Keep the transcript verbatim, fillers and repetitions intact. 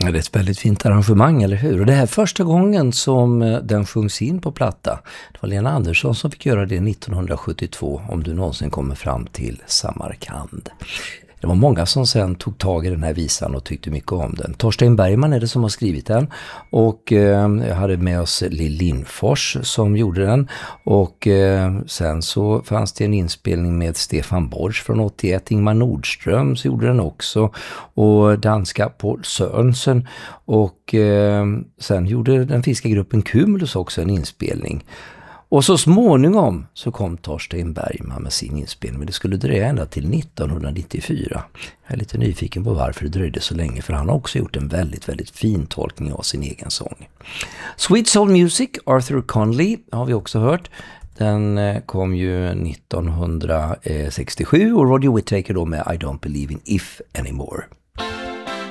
Ja, det är ett väldigt fint arrangemang, eller hur? Och det här är första gången som den sjungs in på platta. Det var Lena Andersson som fick göra det nittonhundrasjuttiotvå, om du någonsin kommer fram till Samarkand. Det var många som sen tog tag i den här visan och tyckte mycket om den. Torsten Bergman är det som har skrivit den. Och eh, jag hade med oss Lill Lindfors som gjorde den. Och eh, sen så fanns det en inspelning med Stefan Borsch från åttioett. Ingmar Nordström så gjorde den också. Och danska Paul Sørensen. Och eh, sen gjorde den finska gruppen Cumulus också en inspelning. Och så småningom så kom Torsten Bergman med sin inspelning, men det skulle dröja ända till nittonhundranittiofyra. Jag är lite nyfiken på varför det dröjde så länge, för han har också gjort en väldigt, väldigt fin tolkning av sin egen sång. Sweet Soul Music, Arthur Conley, har vi också hört. Den kom ju nittonhundrasextiosju och Roger Whittaker då med I Don't Believe in If Anymore.